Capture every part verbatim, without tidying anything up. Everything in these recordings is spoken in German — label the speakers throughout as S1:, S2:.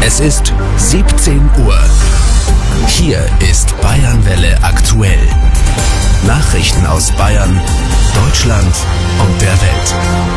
S1: Es ist siebzehn Uhr. Hier ist Bayernwelle aktuell. Nachrichten aus Bayern, Deutschland und der Welt.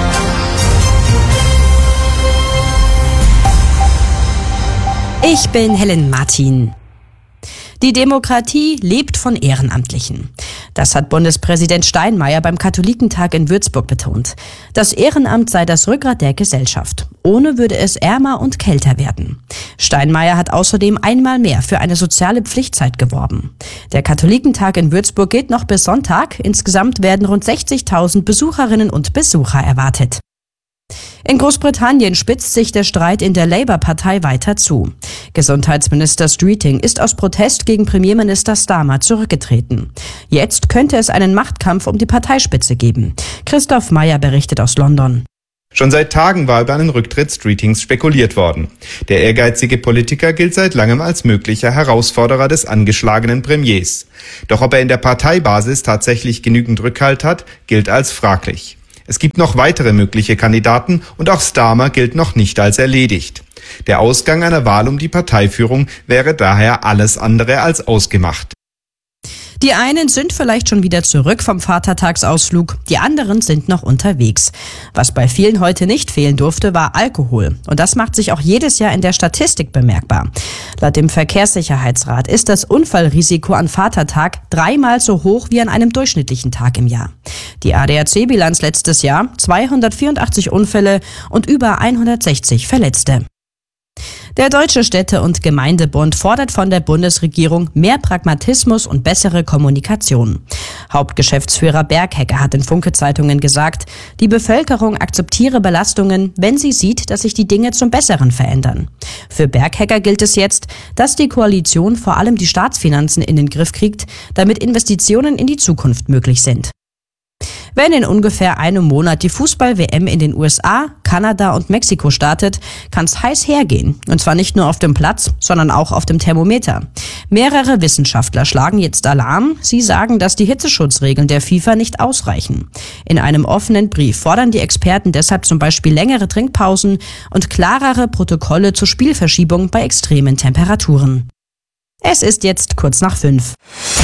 S2: Ich bin Helen Martin. Die Demokratie lebt von Ehrenamtlichen. Das hat Bundespräsident Steinmeier beim Katholikentag in Würzburg betont. Das Ehrenamt sei das Rückgrat der Gesellschaft. Ohne würde es ärmer und kälter werden. Steinmeier hat außerdem einmal mehr für eine soziale Pflichtzeit geworben. Der Katholikentag in Würzburg geht noch bis Sonntag. Insgesamt werden rund sechzigtausend Besucherinnen und Besucher erwartet. In Großbritannien spitzt sich der Streit in der Labour-Partei weiter zu. Gesundheitsminister Streeting ist aus Protest gegen Premierminister Starmer zurückgetreten. Jetzt könnte es einen Machtkampf um die Parteispitze geben. Christoph Meyer berichtet aus London.
S3: Schon seit Tagen war über einen Rücktritt Streetings spekuliert worden. Der ehrgeizige Politiker gilt seit langem als möglicher Herausforderer des angeschlagenen Premiers. Doch ob er in der Parteibasis tatsächlich genügend Rückhalt hat, gilt als fraglich. Es gibt noch weitere mögliche Kandidaten und auch Starmer gilt noch nicht als erledigt. Der Ausgang einer Wahl um die Parteiführung wäre daher alles andere als ausgemacht.
S2: Die einen sind vielleicht schon wieder zurück vom Vatertagsausflug, die anderen sind noch unterwegs. Was bei vielen heute nicht fehlen durfte, war Alkohol. Und das macht sich auch jedes Jahr in der Statistik bemerkbar. Laut dem Verkehrssicherheitsrat ist das Unfallrisiko an Vatertag dreimal so hoch wie an einem durchschnittlichen Tag im Jahr. Die A D A C-Bilanz letztes Jahr zweihundertvierundachtzig Unfälle und über hundertsechzig Verletzte. Der Deutsche Städte- und Gemeindebund fordert von der Bundesregierung mehr Pragmatismus und bessere Kommunikation. Hauptgeschäftsführer Berghecker hat in Funke-Zeitungen gesagt, die Bevölkerung akzeptiere Belastungen, wenn sie sieht, dass sich die Dinge zum Besseren verändern. Für Berghecker gilt es jetzt, dass die Koalition vor allem die Staatsfinanzen in den Griff kriegt, damit Investitionen in die Zukunft möglich sind. Wenn in ungefähr einem Monat die Fußball-W M in den U S A, Kanada und Mexiko startet, kann es heiß hergehen. Und zwar nicht nur auf dem Platz, sondern auch auf dem Thermometer. Mehrere Wissenschaftler schlagen jetzt Alarm. Sie sagen, dass die Hitzeschutzregeln der FIFA nicht ausreichen. In einem offenen Brief fordern die Experten deshalb zum Beispiel längere Trinkpausen und klarere Protokolle zur Spielverschiebung bei extremen Temperaturen. Es ist jetzt kurz nach fünf.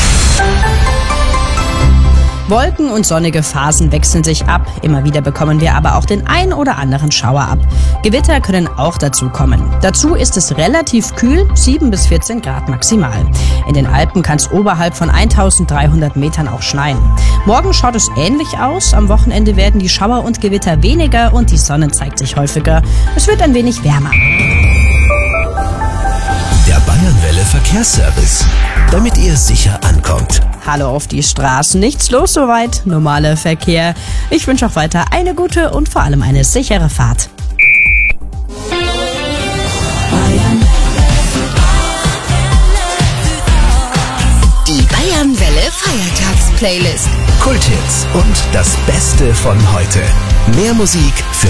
S2: Wolken und sonnige Phasen wechseln sich ab. Immer wieder bekommen wir aber auch den ein oder anderen Schauer ab. Gewitter können auch dazu kommen. Dazu ist es relativ kühl, sieben bis vierzehn Grad maximal. In den Alpen kann es oberhalb von eintausenddreihundert Metern auch schneien. Morgen schaut es ähnlich aus. Am Wochenende werden die Schauer und Gewitter weniger und die Sonne zeigt sich häufiger. Es wird ein wenig wärmer.
S1: Der Bayernwelle Verkehrsservice, damit ihr sicher ankommt.
S2: Hallo auf die Straßen, nichts los soweit, normaler Verkehr. Ich wünsche auch weiter eine gute und vor allem eine sichere Fahrt.
S4: Die Bayernwelle Feiertagsplaylist.
S1: Kulthits und das Beste von heute. Mehr Musik für